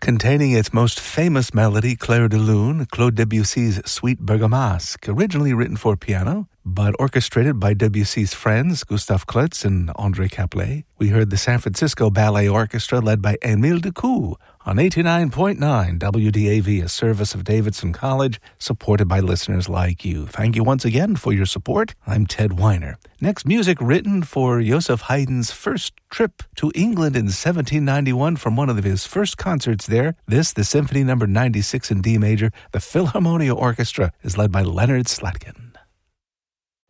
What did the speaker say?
containing its most famous melody, Clair de Lune, Claude Debussy's Suite Bergamasque, originally written for piano, but orchestrated by Debussy's friends, Gustave Klotz and André Caplet. We heard the San Francisco Ballet Orchestra led by Émile Decou on 89.9 WDAV, a service of Davidson College, supported by listeners like you. Thank you once again for your support. I'm Ted Weiner. Next, music written for Joseph Haydn's first trip to England in 1791 from one of his first concerts there. The Symphony No. 96 in D major. The Philharmonia Orchestra is led by Leonard Slatkin.